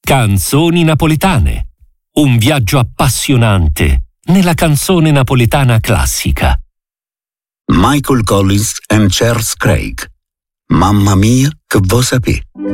Canzoni napoletane. Un viaggio appassionante nella canzone napoletana classica. Michael Collins and Charles Craig. Mamma mia, che voi sapete.